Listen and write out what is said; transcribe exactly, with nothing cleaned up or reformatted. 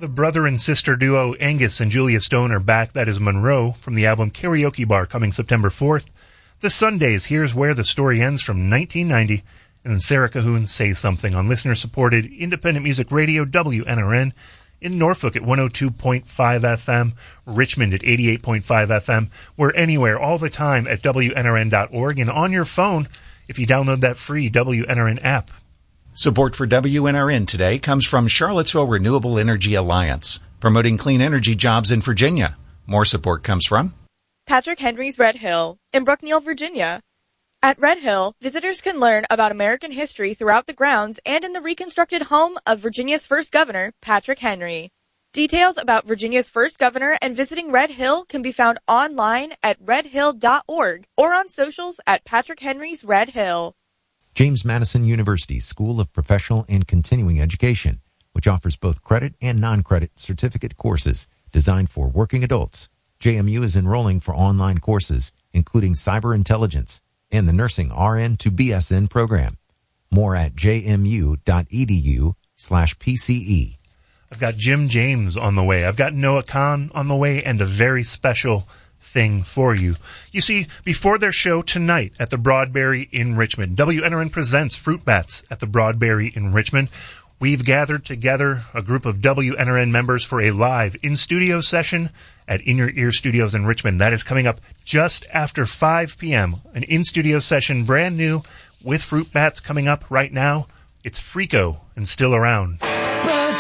The brother and sister duo Angus and Julia Stone are back. That is Monroe from the album Karaoke Bar, coming September fourth. The Sundays, Here's Where the Story Ends from nineteen ninety. And then Sarah Cahoon, Say Something on listener-supported independent music radio W N R N in Norfolk at one oh two point five F M, Richmond at eighty-eight point five F M. We're anywhere, all the time at W N R N dot org and on your phone if you download that free W N R N app. Support for W N R N today comes from Charlottesville Renewable Energy Alliance, promoting clean energy jobs in Virginia. More support comes from Patrick Henry's Red Hill in Brookneal, Virginia. At Red Hill, visitors can learn about American history throughout the grounds and in the reconstructed home of Virginia's first governor, Patrick Henry. Details about Virginia's first governor and visiting Red Hill can be found online at red hill dot org or on socials at Patrick Henry's Red Hill. James Madison University School of Professional and Continuing Education, which offers both credit and non-credit certificate courses designed for working adults. J M U is enrolling for online courses, including cyber intelligence and the nursing R N to B S N program. More at jmu.edu slash PCE. I've got Jim James on the way. I've got Noah Khan on the way and a very special thing for you. You see, before their show tonight at the Broadberry in Richmond, W N R N presents Fruit Bats at the Broadberry in Richmond. We've gathered together a group of W N R N members for a live in-studio session at In Your Ear Studios in Richmond. That is coming up just after five p.m. An in-studio session, brand new, with Fruit Bats coming up right now. It's Freako and Still Around.